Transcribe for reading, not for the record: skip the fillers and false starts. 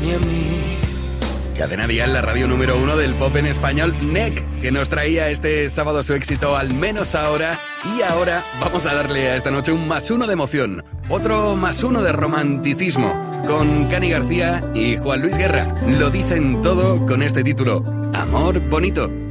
ni a mí. Cadena Dial, la radio número 1 del pop en español, NEC, que nos traía este sábado su éxito Al menos ahora. Y ahora vamos a darle a esta noche un +1 de emoción, otro +1 de romanticismo, con Cani García y Juan Luis Guerra. Lo dicen todo con este título, Amor Bonito.